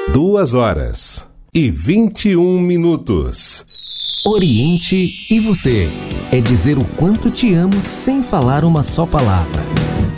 2h21. Oriente e você. É dizer o quanto te amo sem falar uma só palavra.